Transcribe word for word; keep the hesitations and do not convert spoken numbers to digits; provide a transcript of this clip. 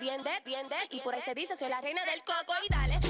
bien de, bien de. Y por ahí se dice, soy la reina del coco y dale.